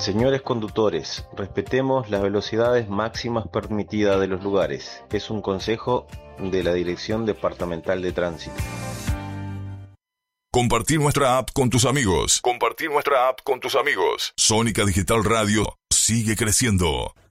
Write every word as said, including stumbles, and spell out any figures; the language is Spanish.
Señores conductores, respetemos las velocidades máximas permitidas de los lugares. Es un consejo de la Dirección Departamental de Tránsito. Compartir nuestra app con tus amigos. Compartir nuestra app con tus amigos. Sónica Digital Radio sigue creciendo.